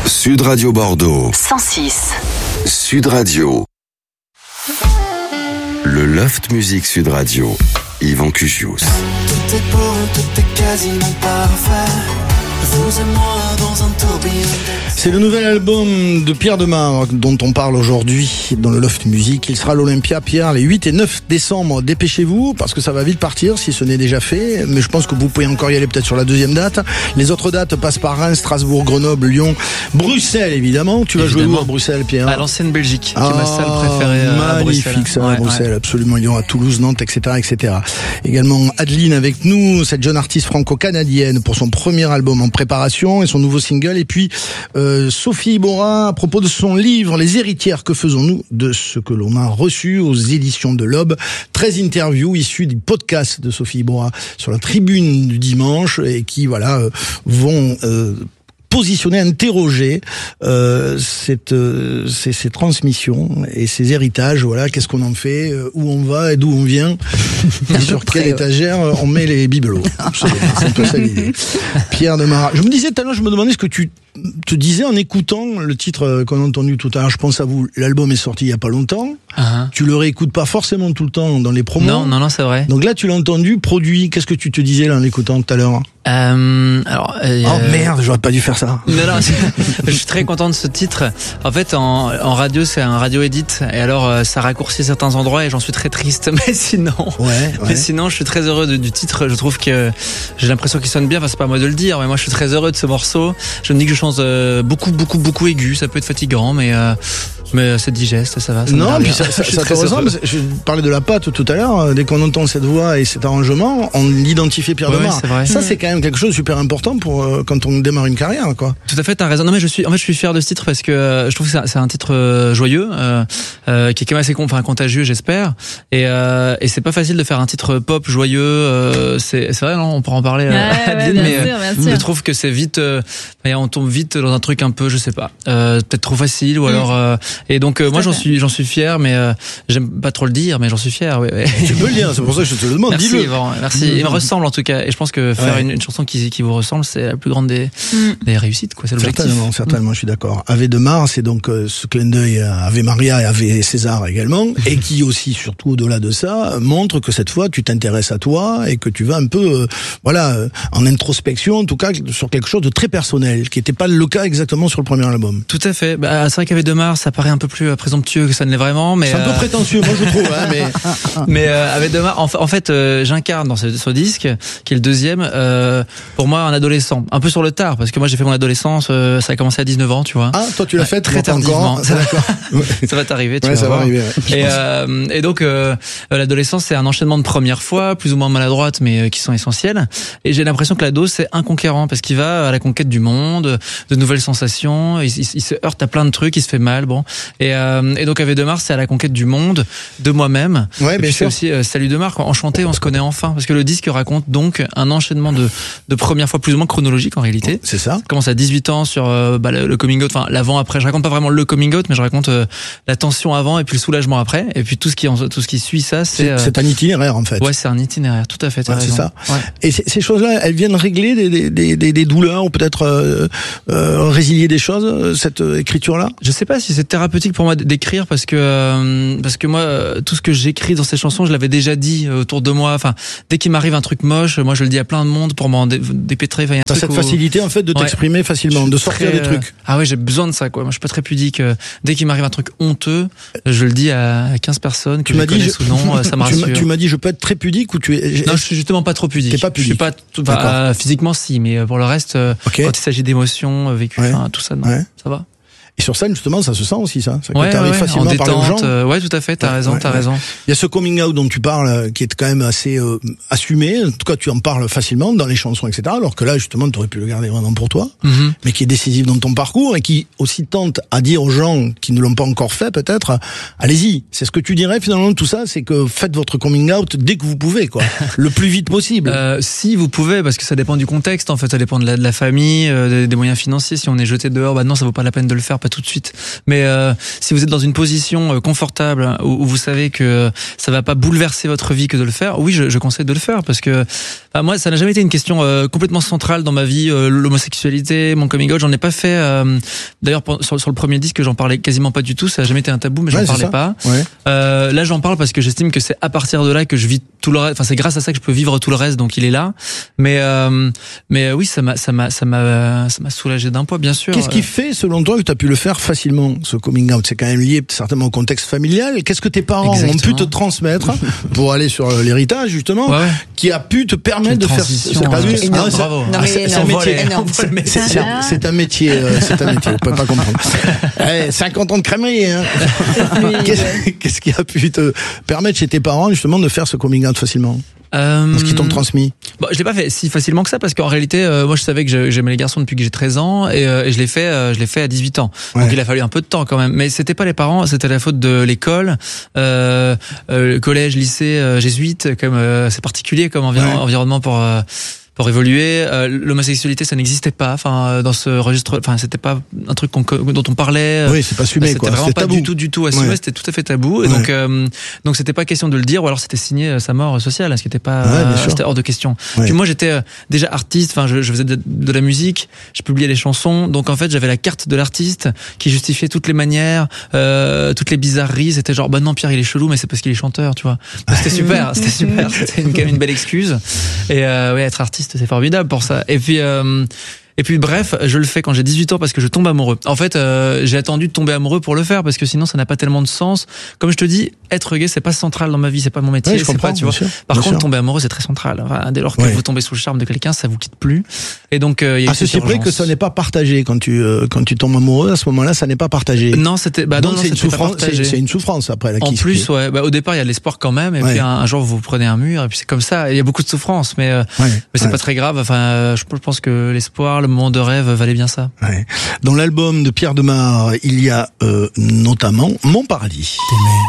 Sud Radio Bordeaux 106. Sud Radio. Le Loft Music Sud Radio. Yvan Cugius. Tout est beau, tout est quasiment parfait. Vous et moi dans un tourbillon. C'est le nouvel album de Pierre Demar dont on parle aujourd'hui dans le Loft Music. Il sera à l'Olympia, Pierre, les 8 et 9 décembre. Dépêchez-vous parce que ça va vite partir si ce n'est déjà fait. Mais je pense que vous pouvez encore y aller peut-être sur la deuxième date. Les autres dates passent par Reims, Strasbourg, Grenoble, Lyon, Bruxelles évidemment. Tu vas jouer où à Bruxelles, Pierre? À l'ancienne Belgique, qui est ma salle préférée à Bruxelles. Magnifique ça, à Bruxelles, absolument. Lyon, à Toulouse, Nantes, etc., etc. Également Adeline avec nous, cette jeune artiste franco-canadienne pour son premier album en préparation et son nouveau single. Et puis Sophie Iborra à propos de son livre Les héritières, que faisons-nous de ce que l'on a reçu aux éditions de l'Aube. 13 interviews issues du podcast de Sophie Iborra sur la tribune du dimanche et qui vont positionner, interroger ces transmissions et ces héritages. Voilà, qu'est-ce qu'on en fait, où on va et d'où on vient, et sur quelle étagère on met les bibelots. C'est un peu ça l'idée. Pierre Demar. Je me disais tout à l'heure, je me demandais ce que tu te disais en écoutant le titre qu'on a entendu tout à l'heure. Je pense à vous. L'album est sorti il y a pas longtemps. Tu le réécoutes pas forcément tout le temps dans les promos. Non, c'est vrai. Donc là, tu l'as entendu, produit. Qu'est-ce que tu te disais là en l'écoutant tout à l'heure? Oh merde, j'aurais pas dû faire ça. Non, je suis très content de ce titre. En fait, en radio, c'est un radio edit, et alors ça raccourcit certains endroits, et j'en suis très triste. Mais sinon, je suis très heureux du titre. Je trouve que j'ai l'impression qu'il sonne bien. Enfin, c'est pas à moi de le dire, mais moi, je suis très heureux de ce morceau. Je me dis que je chante beaucoup aigu. Ça peut être fatigant, mais c'est digeste, ça va. Non, puis ça te ressemble. Je parlais de la patte tout à l'heure. Dès qu'on entend cette voix et cet arrangement, on identifie Pierre Demar. Ça, c'est quand même quelque chose de super important pour quand on démarre une carrière, quoi. Tout à fait, t'as raison. Non, mais je suis fier de ce titre parce que je trouve que c'est un titre joyeux, qui est quand même assez contagieux, j'espère. Et c'est pas facile de faire un titre pop joyeux. C'est vrai, non, on pourra en parler. Bien sûr. Je trouve que c'est vite, on tombe vite dans un truc un peu, je sais pas, peut-être trop facile, ou alors. Et donc moi j'en suis fier, mais j'aime pas trop le dire, mais j'en suis fier. Oui. Tu peux le dire, c'est pour ça que je te le demande. Merci, dis-le. Yvan, merci. Il me ressemble en tout cas, et je pense que faire une chanson qui vous ressemble, c'est la plus grande des réussites, quoi. C'est l'objectif. Certainement, je suis d'accord. Ave Demar, c'est donc ce clin d'œil à Ave Maria et Ave César également, et qui aussi, surtout au-delà de ça, montre que cette fois tu t'intéresses à toi et que tu vas un peu, en introspection, en tout cas sur quelque chose de très personnel, qui n'était pas le cas exactement sur le premier album. Tout à fait. C'est vrai qu'Ave Demar, ça paraît un peu plus présomptueux que ça ne l'est vraiment, mais c'est un peu prétentieux, moi je trouve. Mais Ave Demar, en fait, j'incarne dans ce disque, qui est le deuxième, pour moi un adolescent, un peu sur le tard, parce que moi j'ai fait mon adolescence, ça a commencé à 19 ans, tu vois. Ah, toi tu l'as fait très tardivement. Ça va t'arriver, tu vois. Ça va arriver. Et donc l'adolescence, c'est un enchaînement de premières fois, plus ou moins maladroites, mais qui sont essentielles. Et j'ai l'impression que l'ado, c'est un conquérant, parce qu'il va à la conquête du monde, de nouvelles sensations, il se heurte à plein de trucs, il se fait mal, bon. Et donc Ave Demar, c'est à la conquête du monde, de moi-même. Ouais, bien sûr. C'est aussi Salut Demar, enchanté, on se connaît enfin, parce que le disque raconte donc un enchaînement de premières fois plus ou moins chronologique en réalité. C'est ça. Ça commence à 18 ans sur le coming out, enfin l'avant-après. Je raconte pas vraiment le coming out, mais je raconte la tension avant et puis le soulagement après, et puis tout ce qui suit ça, c'est un itinéraire en fait. Ouais, c'est un itinéraire, tout à fait. C'est ça. Ouais. Et ces choses-là, elles viennent régler des douleurs ou peut-être résilier des choses, cette écriture-là. Je sais pas si c'est thérapeutique pour moi d'écrire, parce que moi tout ce que j'écris dans ces chansons, je l'avais déjà dit autour de moi. Enfin, dès qu'il m'arrive un truc moche, moi je le dis à plein de monde pour m'en dépêtrer. T'as cette facilité en fait de t'exprimer facilement, de sortir des trucs. Ah ouais, j'ai besoin de ça, quoi. Moi je suis pas très pudique. Dès qu'il m'arrive un truc honteux, je le dis à 15 personnes que je connais ou non, ça me rassure. Tu m'as dit je peux être très pudique ou tu es... Non, je suis justement pas trop pudique. T'es pas pudique. Je suis pas physiquement si, mais pour le reste, quand il s'agit d'émotions vécues, tout ça, non, ça va. Et sur scène, justement, ça se sent aussi, ça. T'arrives facilement à parler aux gens. Ouais, tout à fait, t'as raison. Il y a ce coming out dont tu parles, qui est quand même assez assumé. En tout cas, tu en parles facilement dans les chansons, etc. Alors que là, justement, tu aurais pu le garder vraiment pour toi. Mais qui est décisif dans ton parcours et qui aussi tente à dire aux gens qui ne l'ont pas encore fait, peut-être, allez-y. C'est ce que tu dirais, finalement, de tout ça, c'est que faites votre coming out dès que vous pouvez, quoi. Le plus vite possible. Si vous pouvez, parce que ça dépend du contexte, en fait. Ça dépend de la famille, des moyens financiers. Si on est jeté dehors, non, ça vaut pas la peine de le faire, pas tout de suite. Mais si vous êtes dans une position confortable où vous savez que ça va pas bouleverser votre vie que de le faire, oui, je conseille de le faire parce que moi, ça n'a jamais été une question complètement centrale dans ma vie. L'homosexualité, mon coming out, j'en ai pas fait. D'ailleurs, sur le premier disque, j'en parlais quasiment pas du tout. Ça n'a jamais été un tabou, mais j'en parlais pas. Ouais. Là, j'en parle parce que j'estime que c'est à partir de là que je vis tout le reste. Enfin, c'est grâce à ça que je peux vivre tout le reste. Donc, il est là. Mais oui, ça m'a soulagé d'un poids, bien sûr. Qu'est-ce qui fait, selon toi, que tu as pu le faire facilement, ce coming out? C'est quand même lié certainement au contexte familial. Qu'est-ce que tes parents ont pu te transmettre pour aller sur l'héritage, justement, qui a pu te permettre de faire ça? Bravo. C'est un métier. C'est un métier. Vous pouvez pas comprendre. 50 ans de crèmerie, hein. Qu'est-ce qui a pu te permettre chez tes parents, justement, de faire ce coming out facilement? Ce qu'ils t'ont transmis. Bon, je l'ai pas fait si facilement que ça parce qu'en réalité, moi je savais que j'aimais les garçons depuis que j'ai 13 ans et je l'ai fait à 18 ans. Ouais. Donc il a fallu un peu de temps quand même. Mais c'était pas les parents, c'était la faute de l'école, collège, lycée, jésuite, comme c'est particulier comme environnement pour évoluer. L'homosexualité, ça n'existait pas. Enfin, dans ce registre, enfin, c'était pas un truc dont on parlait. Oui, c'est pas assumé, quoi. C'était vraiment pas du tout assumé. C'était tout à fait tabou. Et donc c'était pas question de le dire, ou alors c'était signé sa mort sociale, ce qui était pas, c'était hors de question. Puis moi, j'étais déjà artiste. Enfin, je faisais de la musique. Je publiais les chansons. Donc en fait, j'avais la carte de l'artiste qui justifiait toutes les manières, toutes les bizarreries. C'était genre, bah non, Pierre, il est chelou, mais c'est parce qu'il est chanteur, tu vois. Donc, c'était super. C'était quand même une belle excuse. Et être artiste, c'est formidable pour ça. Et puis bref, je le fais quand j'ai 18 ans parce que je tombe amoureux. En fait, j'ai attendu de tomber amoureux pour le faire parce que sinon ça n'a pas tellement de sens. Comme je te dis, être gay, c'est pas central dans ma vie, c'est pas mon métier, c'est pas, tu vois. Par contre, tomber amoureux, c'est très central. Enfin, dès lors que vous tombez sous le charme de quelqu'un, ça vous quitte plus. Et donc il y a ceci près que ça n'est pas partagé quand tu tombes amoureux, à ce moment-là, ça n'est pas partagé. Non, c'était c'est une souffrance, c'est une souffrance après la En plus, au départ, il y a de l'espoir quand même et puis un jour vous prenez un mur et puis c'est comme ça, il y a beaucoup de souffrance mais c'est pas très grave. Enfin, je pense que l'espoir, le moment de rêve valait bien ça. Dans l'album de Pierre Demar, il y a notamment Mon Paradis.